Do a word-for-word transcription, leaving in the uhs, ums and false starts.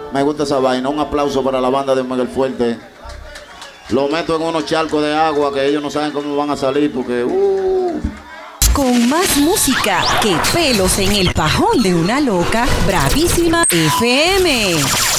Me gusta esa vaina. Un aplauso para la banda de Omega el Fuerte. Lo meto en unos charcos de agua que ellos no saben cómo van a salir porque... Uh. Con más música que pelos en el pajón de una loca, Bravísima F M.